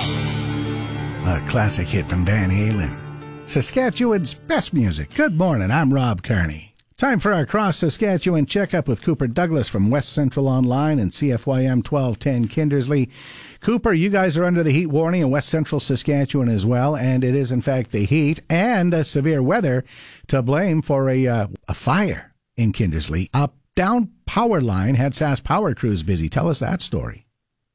A classic hit from Van Halen. Saskatchewan's best music. Good morning, I'm Rob Kearney. Time for our Cross Saskatchewan checkup with Cooper Douglas from West Central Online and CFYM 1210 Kindersley. Cooper, you guys are under the heat warning in West Central Saskatchewan as well, and it is in fact the heat and severe weather to blame for a fire in Kindersley. A down power line had Sask Power crews busy. Tell us that story.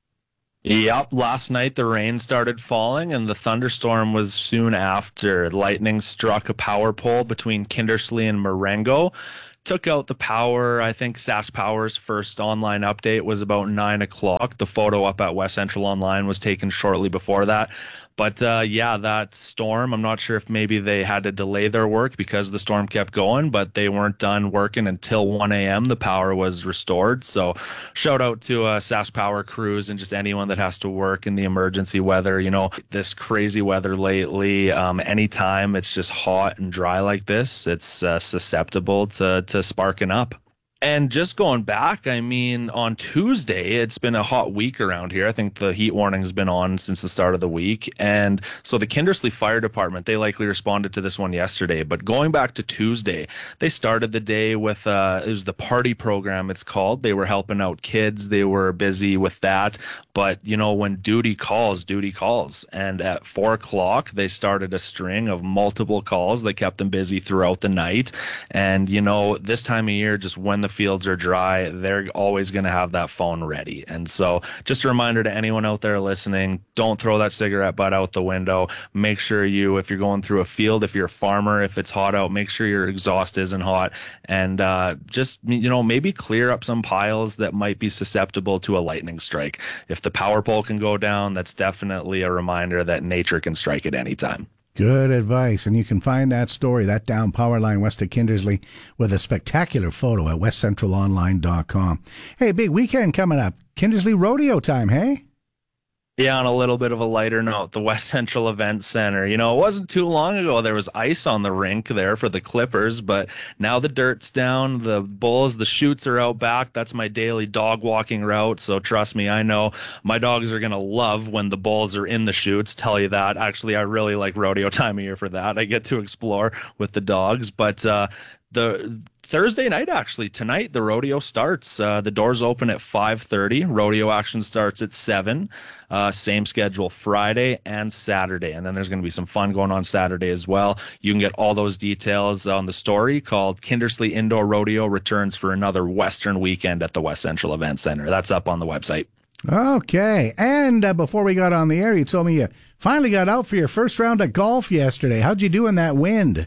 Yep, last night the rain started falling and the thunderstorm was soon after. Lightning struck a power pole between Kindersley and Marengo. Took out the power. I think Sask Power's first online update was about 9 o'clock. The photo up at West Central Online was taken shortly before that. But that storm, I'm not sure if maybe they had to delay their work because the storm kept going, but they weren't done working until 1 a.m. The power was restored. So shout out to Sask Power crews and just anyone that has to work in the emergency weather. You know, this crazy weather lately, anytime it's just hot and dry like this, it's susceptible to sparking up. And just going back, I mean, on Tuesday, it's been a hot week around here. I think the heat warning has been on since the start of the week. And so the Kindersley Fire Department, they likely responded to this one yesterday. But going back to Tuesday, they started the day with, it was the party program, it's called. They were helping out kids. They were busy with that. But, you know, when duty calls, duty calls. And at 4 o'clock, they started a string of multiple calls that kept them busy throughout the night. And, you know, this time of year, just when the fields are dry, they're always going to have that phone ready. And so just a reminder to anyone out there listening, don't throw that cigarette butt out the window. Make sure if you're going through a field, if you're a farmer, if it's hot out, make sure your exhaust isn't hot. And just, you know, maybe clear up some piles that might be susceptible to a lightning strike. If the power pole can go down, that's definitely a reminder that nature can strike at any time. Good advice. And you can find that story, that down power line west of Kindersley, with a spectacular photo at westcentralonline.com. Hey, big weekend coming up. Kindersley Rodeo time, hey? Yeah, on a little bit of a lighter note, the West Central Event Center. You know, it wasn't too long ago there was ice on the rink there for the Clippers, but now the dirt's down, the bulls, the chutes are out back. That's my daily dog walking route, so trust me, I know my dogs are going to love when the bulls are in the chutes, tell you that. Actually, I really like rodeo time of year for that. I get to explore with the dogs, but the Thursday night, actually, tonight, the rodeo starts. The doors open at 5:30. Rodeo action starts at 7. Same schedule Friday and Saturday. And then there's going to be some fun going on Saturday as well. You can get all those details on the story called Kindersley Indoor Rodeo returns for another Western weekend at the West Central Event Center. That's up on the website. Okay. And before we got on the air, you told me you finally got out for your first round of golf yesterday. How'd you do in that wind?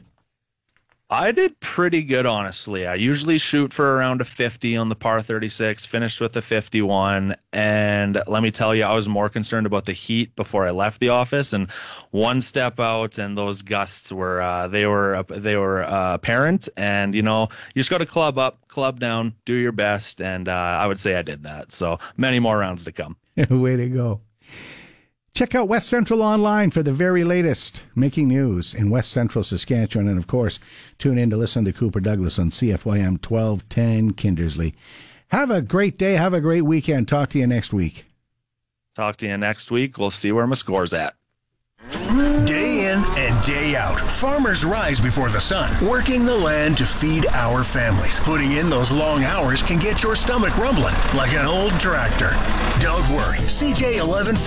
I did pretty good, honestly. I usually shoot for around a 50 on the par 36, finished with a 51. And let me tell you, I was more concerned about the heat before I left the office. And one step out, and those gusts were they were apparent. And you know, you just got to club up, club down, do your best. And I would say I did that. So many more rounds to come. Way to go. Check out West Central Online for the very latest making news in West Central Saskatchewan. And, of course, tune in to listen to Cooper Douglas on CFYM 1210 Kindersley. Have a great day. Have a great weekend. Talk to you next week. Talk to you next week. We'll see where my score's at. Day in and day out, farmers rise before the sun, working the land to feed our families. Putting in those long hours can get your stomach rumbling like an old tractor. Don't worry, CJ 1150